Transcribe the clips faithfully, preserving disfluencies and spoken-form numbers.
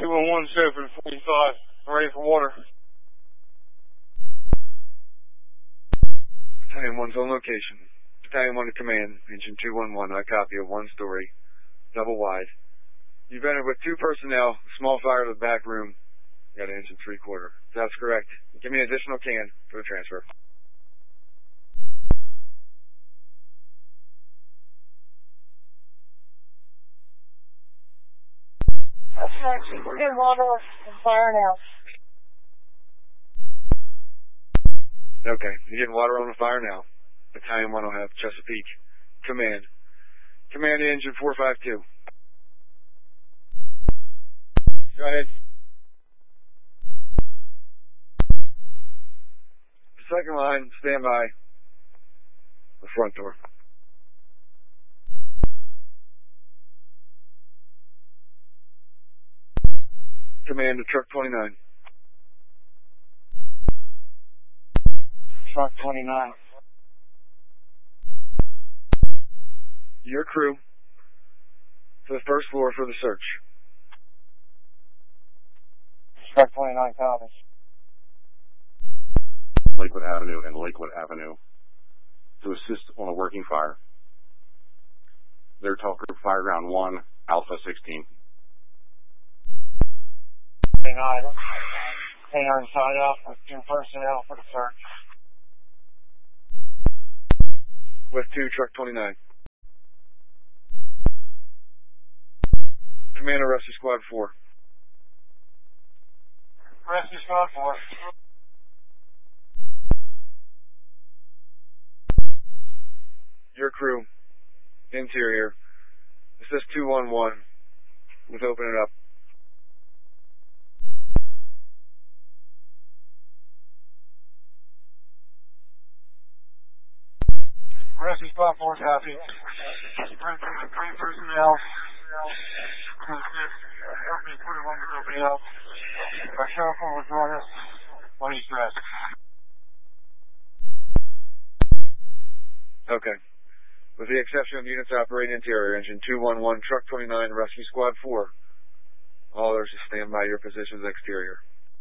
two one one, show for the forty-five. I'm ready for water. Battalion one's on location. Battalion one to command, engine two one one. I copy a one-story, double wide. You've entered with two personnel, small fire to the back room. You got an engine three-quarter. That's correct. Give me an additional can for the transfer. That's right. We're getting water and fire now. Okay, you're getting water on the fire now. Battalion one will have Chesapeake. Command. Command engine four five two. Go ahead. Second line, stand by. The front door. Command to truck twenty-nine. Truck twenty-nine. Your crew to the first floor for the search. Truck twenty-nine copies. Lakewood Avenue and Lakewood Avenue to assist on a working fire. Their talk group fire ground one, Alpha sixteen. twenty-nine. twenty-nine side out with two personnel for the search. With two, truck twenty-nine. Commander, Rescue Squad four. Rescue Squad four. Your crew, interior, assist two one one with open it up. Rescue Squad four copy. Three personnel. Help me put him on the opening up. Our sheriff will join us when he's dressed. Okay. With the exception of units operating interior, engine two one one, truck twenty-nine, Rescue Squad four. All others to stand by your positions exterior.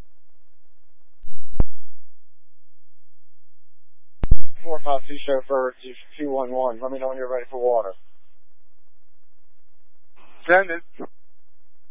four five two chauffeur, two one one. Let me know when you're ready for water. Send it.